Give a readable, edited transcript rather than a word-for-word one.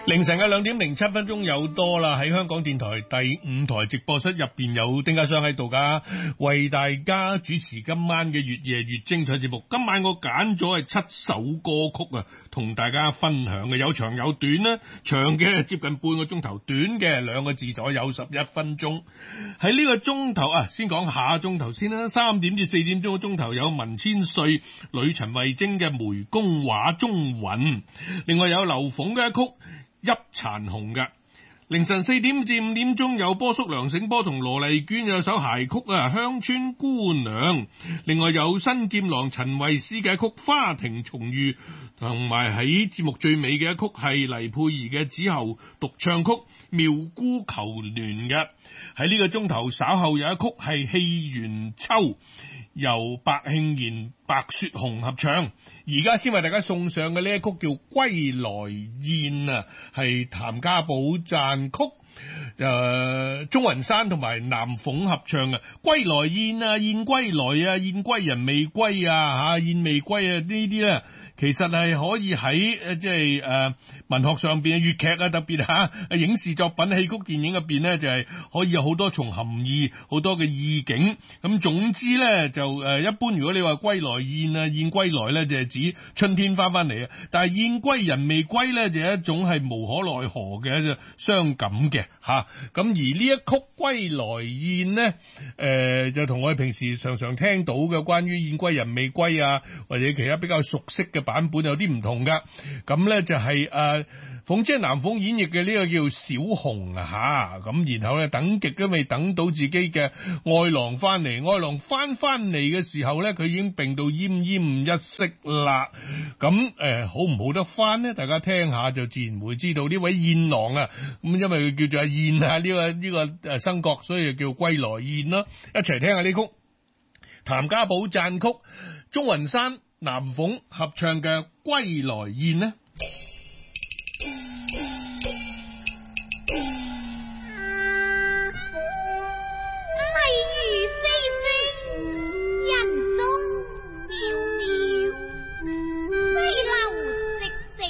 凌晨嘅2:07有多啦，喺香港電台第5台直播室入邊有丁家雙喺度噶，為大家主持今晚嘅越夜越精彩節目。今晚我揀咗係7首歌曲啊，同大家分享嘅，有長有短啦，長嘅接近半個鐘頭，短嘅2個字左右11分鐘。喺呢個鐘頭啊，先講下鐘頭先啦，3點至4點鐘嘅鐘頭有文千歲、女陳慧貞嘅湄公話中韻，另外有劉鳳嘅一曲泣殘紅嘅。凌晨4點至5點鐘有波叔梁醒波同羅麗娟有首諧曲啊，鄉村姑娘。另外有新劍郎陳慧思嘅一曲花亭重遇，同埋喺節目最尾嘅一曲係黎佩儀嘅子喉獨唱曲妙姑求戀嘅。喺呢個鐘頭稍後有一曲係戲緣秋，由白慶賢、白雪紅合唱。而家先為大家送上嘅呢一曲叫《歸來宴》啊，係譚家寶讚曲，鐘雲山同埋南鳳合唱嘅《歸來宴》啊，燕歸來啊，燕歸人未歸啊，燕未歸啊，呢啲咧其實係可以喺即係文學上邊嘅粵劇啊，特別影視作品、戲曲、電影入邊咧，就係可以有好多重含義，好多嘅意境。咁總之咧就一般如果你話歸來宴啊，燕歸來咧就係指春天翻嚟啊，但係燕歸人未歸咧就係一種係無可奈何嘅一種傷感嘅吓。咁而呢一曲歸來宴咧，就同我哋平時常常聽到嘅關於燕歸人未歸啊，或者其他比較熟悉嘅版本有啲唔同噶。咁咧就係鳳姐南鳳演繹嘅呢個叫小紅啊吓，咁然後咧等極都未等到自己嘅愛郎翻嚟，愛郎翻嚟嘅時候咧，佢已經病到奄奄一息啦。咁好唔好得翻呢？大家聽下就自然會知道呢位燕郎啊，咁因為佢叫做阿燕啊，呢個生角，所以就叫歸來宴啦。一齊聽下呢曲譚家寶讚曲，鐘雲山、南鳳合唱嘅《歸來宴》呢。